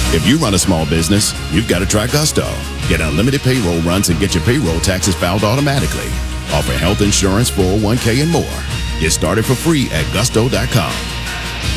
If you run a small business, you've got to try Gusto. Get unlimited payroll runs and get your payroll taxes filed automatically. Offer health insurance, 401k, and more. Get started for free at gusto.com.